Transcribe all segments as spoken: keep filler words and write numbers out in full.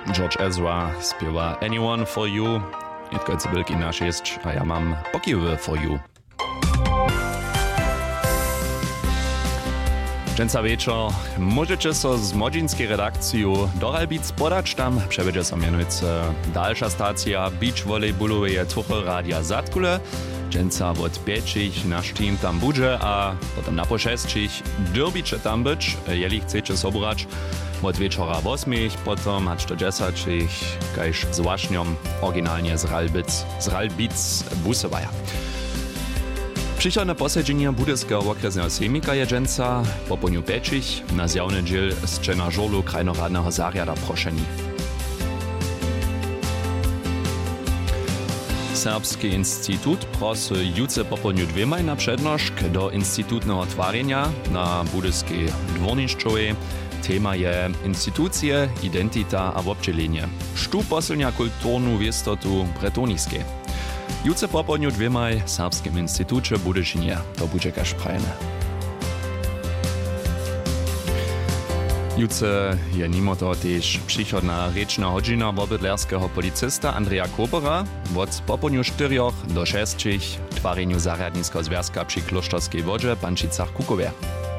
George Ezra śpiewa Anyone for You. Itko je wielki nasz jest, a ja mam Pokiwy for You. Dżęca wieczor możecie so z młodzieńskiej redakcją do Ralbic podać, tam przewiedzie so mianujce dalsza stacja beach volleyballowej tuchy Radia Zatkule. Dżęca od pięcich nasz team tam budże, a potem na poszestich derbicze tam być, jeli chcecie sobrać od wieczora osmich, potem aż do dziesięcich, kajż z Łaśnią, oryginalnie z Ralbic, z Ralbic busowaja. Przychodne posiedzenie Budyskiego okresnego sejmika je dżęca po poniu pięcich na zjawny dziel z czena żolu krajnoradnego zariada proszeni. Serbski Instytut prosy juce po poniu dwemaj na przednoszk do instytutnego twarenia na Budyskiej dworniczczowej. Tema je instytucje, identita a obdzielenie. Sztu posilnia kulturnu wiestotu bretoniskie. Juce po poniu dwemaj w Serbskim Instytucie Budyšinie. To bude kaž prajne. Juce je mimo toho tež přichodná rečna hodžina wobydlerského policista Andreja Kobera od poponiu štyrjoch do šestich twareniu zariadnického związka przy Kloštorskej wodze Pančicach Kukowie.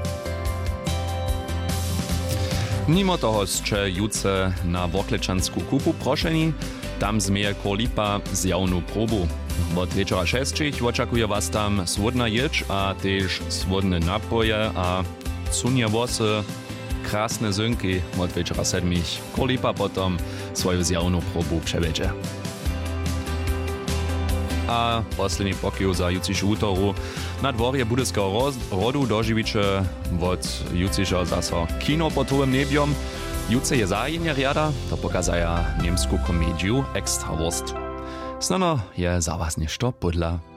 Mimo toho ste juce na Woklečansku kupu prošeni, tam zmeje Korlipa zjawnu probu. Od wieczora šestich oczekuje was tam swodna jedź, a też swodne napoje, a cunie włosy, krasne zynki. Od wieczora sedmich Korlipa potom swoją zjawnu probu przewiedzie. A posledný pokiv za jucišu útoru na dvorje Budyskiego rodu doživiče od jucišo zaso kino po tujem nebiom. Juce je zajenje riada, to pokazaja niemsku komediju Extrawurst. Snano je za was nešto podla.